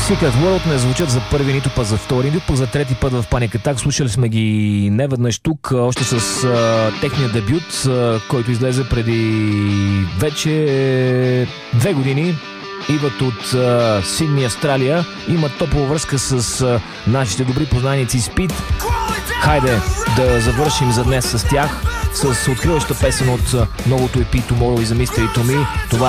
Secret World не звучат за първи, нито път за втори, нито пък за трети път в Panic Attack. Слушали сме ги неведнъж тук, още с техния дебют, който излезе преди вече 2 години. Идват от Сидни, Австралия. Имат топла връзка с нашите добри познайници Speed. Хайде да завършим за днес с тях, с откриваща песен от новото EP Tomorrow и за Mystery to Me. Това